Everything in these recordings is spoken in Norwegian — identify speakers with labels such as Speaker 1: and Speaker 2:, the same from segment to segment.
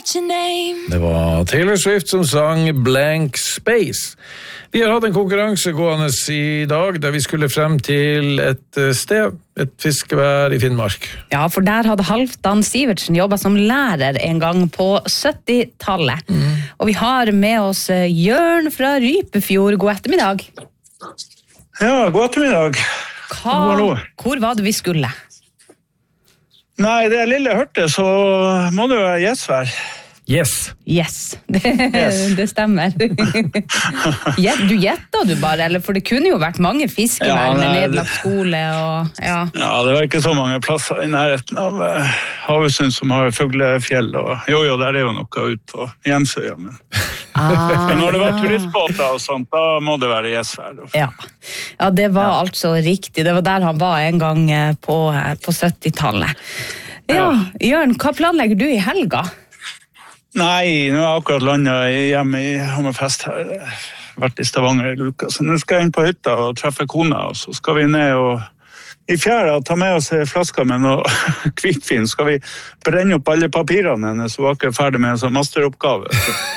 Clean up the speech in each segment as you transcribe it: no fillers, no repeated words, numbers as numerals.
Speaker 1: write your name.
Speaker 2: Det var Taylor Swift som sang Blank Space. Vi har hatt en konkurranse gående i dag, der vi skulle frem til et sted, et fiskevær i Finnmark.
Speaker 3: Ja, for der hadde Halvdan Sivertsen jobbet som lærer en gang på 70-tallet. Og vi har med oss Jørn fra Rypefjord. God ettermiddag.
Speaker 4: Ja, god ettermiddag.
Speaker 3: Hvor var det vi skulle?
Speaker 4: Nei, det lille hørte, så må det jo være Gjesvær.
Speaker 2: Yes.
Speaker 3: Det stemmer. Du gjettet du bare, eller? For det kunne jo vært mange fiskevær med nedlagt skole og... Ja,
Speaker 4: det var ikke så mange plasser i nærheten av Havøysund som har fuglefjell. Og, jo, der er jo noe ut på Jensøya, men... Men når det var turistbåter og sånt, da må det være Gjesvær.
Speaker 3: Ja, det var altså riktig. Det var der han var en gang på 70-tallet. Ja, Jørn, hva planlegger du i helga?
Speaker 4: Nei, nå har jeg akkurat landet hjemme i Hammerfest her. Vært i Stavanger i uka, så nå skal jeg inn på hytta og treffe kona, og så skal vi ned og i fjæra ta med oss flasker med noe kvikkfin. Skal vi brenne opp alle papirene hennes, så var ikke ferdig med en sånn masteroppgave.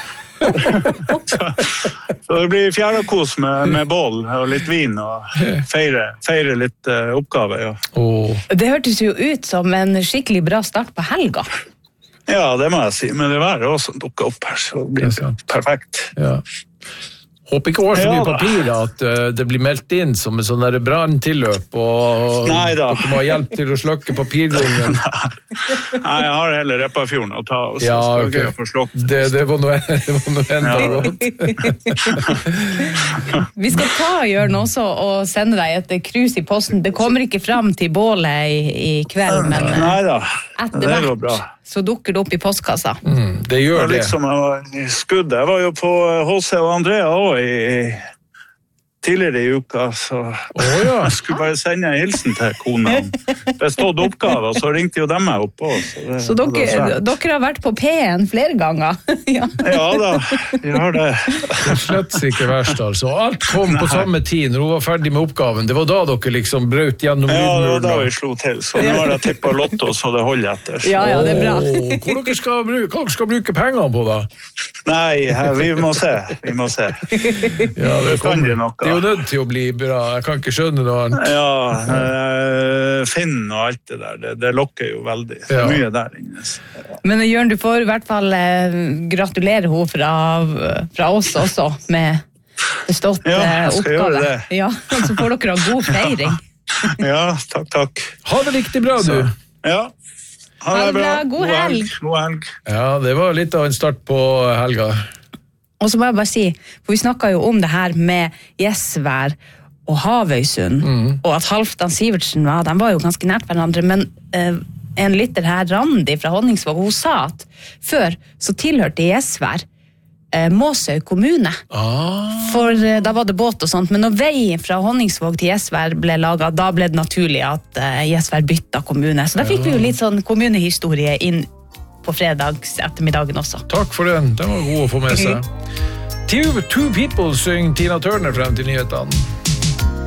Speaker 4: Så det blir fjærakos med bål og litt vin og feire litt oppgave, ja.
Speaker 3: Det hørtes jo ut som en skikkelig bra start på helga.
Speaker 4: Ja, det må jeg si, men det var også dukker opp her, så det blir perfekt.
Speaker 2: Ja. Håper ikke var så mye papir at det blir meldt inn som en sånn der branntilløp, og dere må ha hjelp til å slukke papirgungen.
Speaker 4: Nei, jeg har heller Repparfjorden å ta, og så skal jeg få slukket.
Speaker 2: Det var noe enda godt.
Speaker 3: Vi skal ta, Jørn, også og sende deg et krus i posten. Det kommer ikke fram til bålet i kveld, men etter hvert så dukker det opp i postkassa.
Speaker 2: Det gjør det.
Speaker 4: Liksom jeg var i skuddet. Jeg var jo på H.C. og Andrea også tidligere i uka, så jeg skulle bare sende en hilsen til kona. Bestått oppgave, og så ringte jo dem meg opp også.
Speaker 3: Så dere har vært på P1 flere ganger? Ja
Speaker 4: da, vi har det.
Speaker 2: Det slett ikke verst, altså. Alt kom på samme tid når hun var ferdig med oppgaven. Det var da dere liksom brøt gjennom lydmuren.
Speaker 4: Ja, det var da vi slo til, så nå har jeg tippet lotto, så det holder etter. Så.
Speaker 3: Ja, det er bra.
Speaker 2: Hva dere skal bruke pengene på da?
Speaker 4: Nei, vi må se.
Speaker 2: Ja, det kan jo noe. Det er jo nødt til å bli bra, jeg kan ikke skjønne noe annet.
Speaker 4: Ja, Finn og alt det der, det lokker jo veldig. Det er mye der inne.
Speaker 3: Men Jørn, du får i hvert fall gratulere henne fra oss også, med bestått oppgave. Ja, jeg skal gjøre det. Ja, så får dere ha god feiring.
Speaker 4: Ja, takk.
Speaker 2: Ha det riktig bra, du.
Speaker 4: Ja.
Speaker 3: Ha det bra, god helg.
Speaker 2: Ja, det var litt av en start på helga.
Speaker 3: Og så må jeg bare si, for vi snakket jo om det her med Gjesvær og Havøysund, og at Halvdan Sivertsen de var jo ganske nært hverandre, men en lytter her, Randi fra Honningsvåg, hun sa at før så tilhørte Gjesvær Måsøy kommune. For da var det båt og sånt, men når veien fra Honningsvåg til Gjesvær ble laget, da ble det naturlig at Gjesvær bytta kommune. Så da fikk vi jo litt sånn kommunehistorie inn på fredags ettermiddagen også.
Speaker 2: Takk for den var god å få med seg. Two People synger Tina Turner frem til nyhetene.